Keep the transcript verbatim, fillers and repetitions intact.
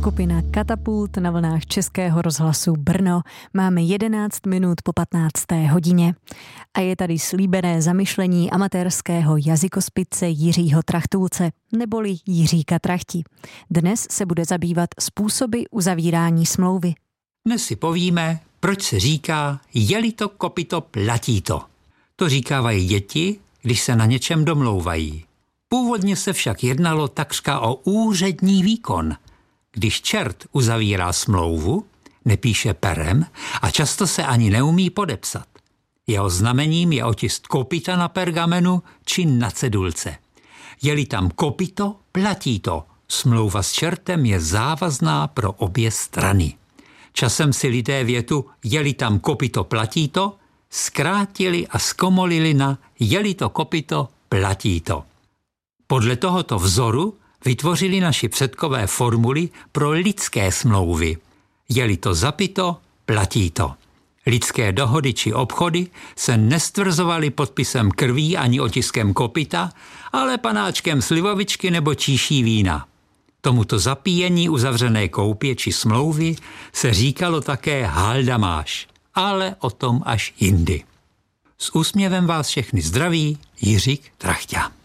Skupina Katapult na vlnách Českého rozhlasu Brno. Máme jedenáct minut po patnácté hodině. A je tady slíbené zamyšlení amatérského jazykospitce Jiřího Trachtulce, neboli Jiříka Trachti. Dnes se bude zabývat způsoby uzavírání smlouvy. Dnes si povíme, proč se říká, je-li to kopyto, platí to. To říkávají děti, když se na něčem domlouvají. Původně se však jednalo takřka o úřední výkon. Když čert uzavírá smlouvu, nepíše perem a často se ani neumí podepsat. Jeho znamením je otisk kopyta na pergamenu či na cedulce. Je-li tam kopyto, platí to. Smlouva s čertem je závazná pro obě strany. Časem si lidé větu je-li tam kopyto, platí to zkrátili a zkomolili na je-li to kopyto, platí to. Podle tohoto vzoru vytvořili naši předkové formuly pro lidské smlouvy. Je-li to zapito, platí to. Lidské dohody či obchody se nestvrzovaly podpisem krví ani otiskem kopyta, ale panáčkem slivovičky nebo číší vína. Tomuto zapíjení uzavřené koupě či smlouvy se říkalo také haldamáš, ale o tom až jindy. S úsměvem vás všechny zdraví Jiřík Trachťa.